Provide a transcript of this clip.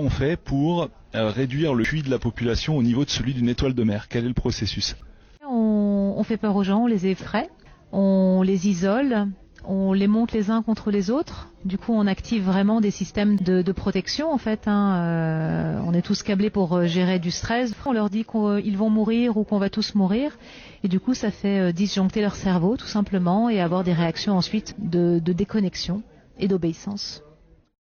on fait pour réduire le QI de la population au niveau de celui d'une étoile de mer? Quel est le processus? On fait peur aux gens, on les effraie, on les isole, on les monte les uns contre les autres. Du coup, on active vraiment des systèmes de protection en fait. On est tous câblés pour gérer du stress. On leur dit qu'ils vont mourir ou qu'on va tous mourir. Et du coup, ça fait disjoncter leur cerveau tout simplement et avoir des réactions ensuite de déconnexion et d'obéissance.